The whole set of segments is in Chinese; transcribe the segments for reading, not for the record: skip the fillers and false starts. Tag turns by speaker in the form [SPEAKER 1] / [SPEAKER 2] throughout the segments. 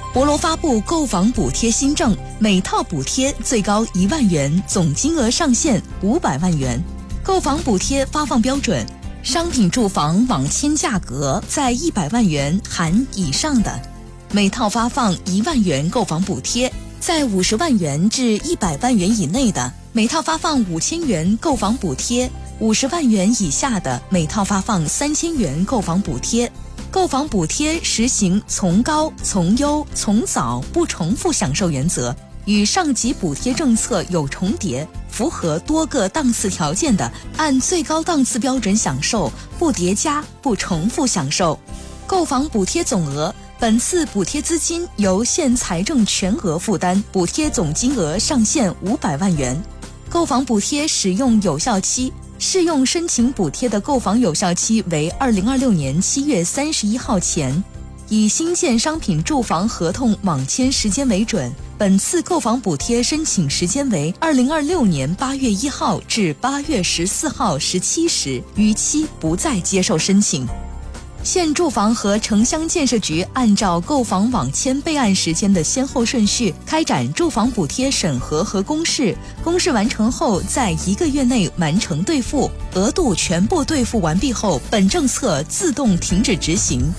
[SPEAKER 1] 博罗发布购房补贴新政，每套补贴最高1万元，总金额上限500万元。购房补贴发放标准：商品住房网签价格在100万元含以上的，每套发放1万元购房补贴；在50万元至100万元以内的，每套发放5000元购房补贴；50万元以下的，每套发放3000元购房补贴。购房补贴实行从高、从优、从早不重复享受原则，与上级补贴政策有重叠，符合多个档次条件的，按最高档次标准享受，不叠加、不重复享受。购房补贴总额，本次补贴资金由县财政全额负担，补贴总金额上限500万元。购房补贴使用有效期，适用申请补贴的购房有效期为2026年7月31号前，以新建商品住房合同网签时间为准。本次购房补贴申请时间为2026年8月1号至8月14号17时，逾期不再接受申请。县住房和城乡建设局按照购房网签备案时间的先后顺序开展住房补贴审核和公示，公示完成后在1个月内完成兑付，额度全部兑付完毕后，本政策自动停止执行。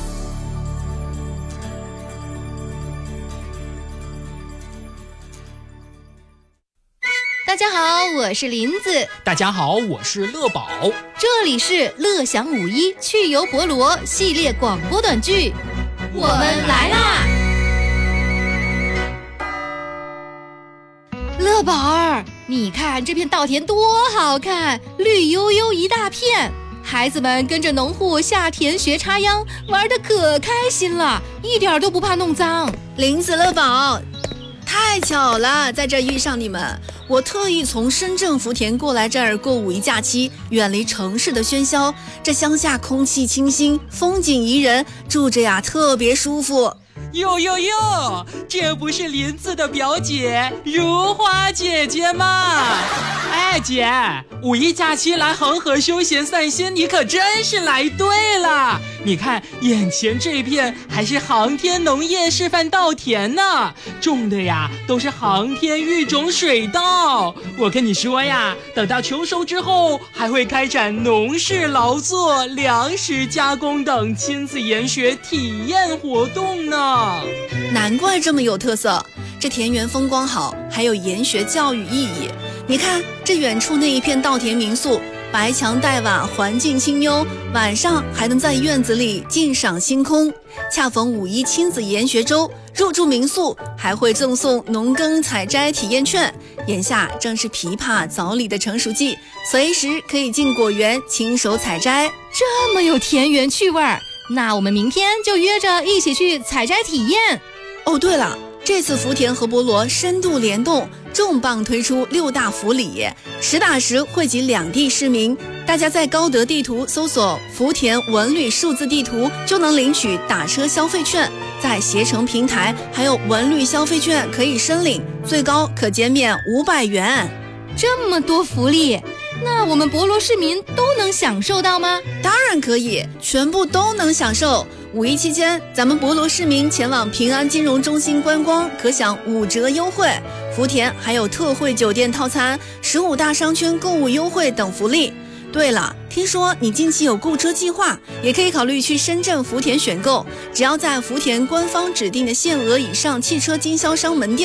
[SPEAKER 2] 大家好，我是林子。
[SPEAKER 3] 大家好，我是乐宝。
[SPEAKER 2] 这里是乐享51去游博罗系列广播短剧，我们来啦！乐宝儿，你看这片稻田多好看，绿油油一大片，孩子们跟着农户下田学插秧，玩得可开心了，一点都不怕弄脏。
[SPEAKER 4] 林子、乐宝，太巧了，在这遇上你们。我特意从深圳福田过来这儿过5一假期，远离城市的喧嚣，这乡下空气清新，风景宜人，住着呀特别舒服。
[SPEAKER 3] 哟，这不是林子的表姐如花姐姐吗？哎姐，5一假期来恒河休闲散心，你可真是来对了。你看眼前这片还是航天农业示范稻田呢，种的呀都是航天育种水稻。我跟你说呀，等到秋收之后，还会开展农事劳作、粮食加工等亲子研学体验活动呢。
[SPEAKER 4] 难怪这么有特色，这田园风光好，还有研学教育意义。你看这远处那一片稻田民宿，白墙黛瓦，环境清幽，晚上还能在院子里静赏星空。恰逢5一亲子研学周，入住民宿还会赠送农耕采摘体验券。眼下正是枇杷枣李的成熟季，随时可以进果园亲手采摘。
[SPEAKER 2] 这么有田园趣味儿，那我们明天就约着一起去采摘体验。
[SPEAKER 4] 哦，对了，这次福田和博罗深度联动，重磅推出6大福利，实打实惠及两地市民。大家在高德地图搜索福田文旅数字地图，就能领取打车消费券，在携程平台还有文旅消费券可以申领，最高可减免500元。
[SPEAKER 2] 这么多福利，那我们博罗市民都能享受到吗？
[SPEAKER 4] 当然可以，全部都能享受。5一期间，咱们博罗市民前往平安金融中心观光，可享5折优惠。福田还有特惠酒店套餐、15大商圈购物优惠等福利。对了，听说你近期有购车计划，也可以考虑去深圳福田选购，只要在福田官方指定的限额以上汽车经销商门店